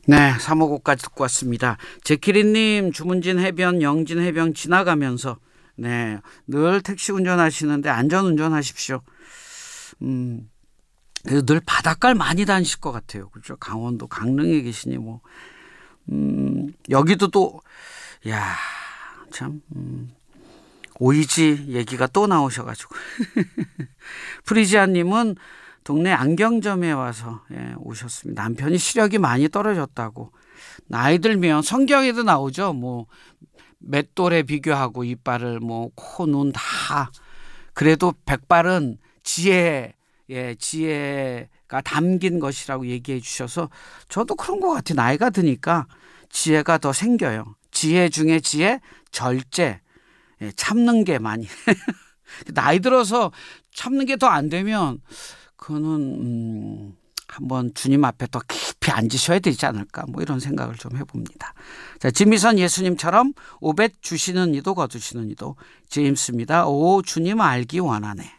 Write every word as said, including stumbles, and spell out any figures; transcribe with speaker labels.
Speaker 1: 네, 삼 호 곡까지 듣고 왔습니다. 제키리님, 주문진 해변, 영진 해변 지나가면서 네, 늘 택시 운전하시는데 안전 운전하십시오. 음, 그래도 늘 바닷가를 많이 다니실 것 같아요. 그렇죠? 강원도 강릉에 계시니 뭐, 음, 여기도 또, 야, 참, 음, 오이지 얘기가 또 나오셔가지고 프리지아님은 동네 안경점에 와서 예, 오셨습니다. 남편이 시력이 많이 떨어졌다고. 나이 들면 성경에도 나오죠. 뭐 맷돌에 비교하고 이빨을 뭐 코, 눈 다. 그래도 백발은 지혜, 예, 지혜가 담긴 것이라고 얘기해 주셔서 저도 그런 것 같아요. 나이가 드니까 지혜가 더 생겨요. 지혜 중에 지혜, 절제, 예, 참는 게 많이. 나이 들어서 참는 게 더 안 되면 그거는 음, 한번 주님 앞에 더 깊이 앉으셔야 되지 않을까 뭐 이런 생각을 좀 해봅니다. 자, 진미선 예수님처럼 오백 주시는 이도 거두시는 이도 제임스입니다. 오 주님 알기 원하네.